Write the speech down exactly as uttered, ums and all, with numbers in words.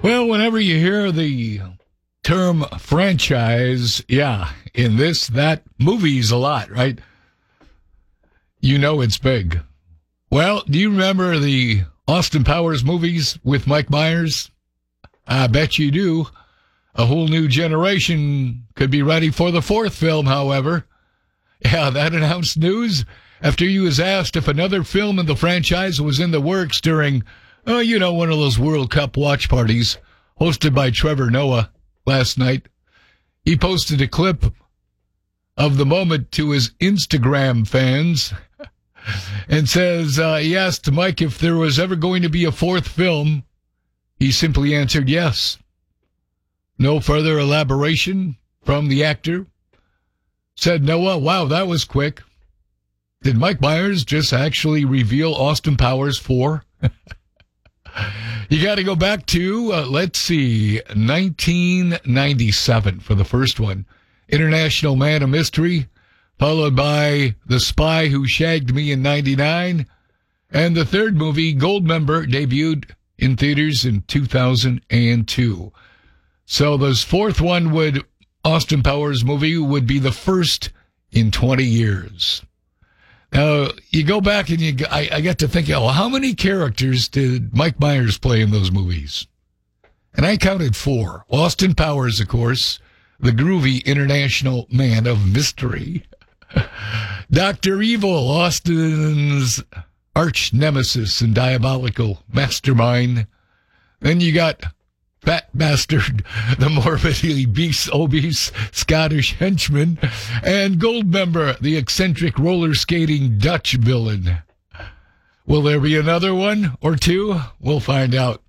Well, whenever you hear the term franchise, yeah, in this, that, movies a lot, right? You know it's big. Well, do you remember the Austin Powers movies with Mike Myers? I bet you do. A whole new generation could be ready for the fourth film, however. Yeah, that announced news after he was asked if another film in the franchise was in the works during, oh, you know, one of those World Cup watch parties hosted by Trevor Noah last night. He posted a clip of the moment to his Instagram fans and says, uh, he asked Mike if there was ever going to be a fourth film. He simply answered yes. No further elaboration from the actor. Said Noah, wow, that was quick. Did Mike Myers just actually reveal Austin Powers four? You got to go back to, uh, let's see, nineteen ninety-seven for the first one. International Man of Mystery, followed by The Spy Who Shagged Me in ninety-nine. And the third movie, Goldmember, debuted in theaters in two thousand two. So this fourth one would, Austin Powers movie, would be the first in twenty years. Now, you go back and you, I, I get to think, oh, how many characters did Mike Myers play in those movies? And I counted four. Austin Powers, of course, the groovy international man of mystery. Doctor Evil, Austin's arch nemesis and diabolical mastermind. Then you got Fat Bastard, the morbidly beast, obese Scottish henchman, and Goldmember, the eccentric roller skating Dutch villain. Will there be another one or two? We'll find out.